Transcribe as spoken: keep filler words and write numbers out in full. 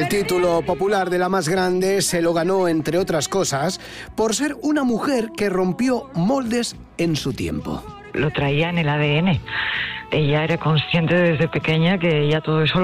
El título popular de La Más Grande se lo ganó, entre otras cosas, por ser una mujer que rompió moldes en su tiempo. Lo traía en el A D N. Ella era consciente desde pequeña que ella todo eso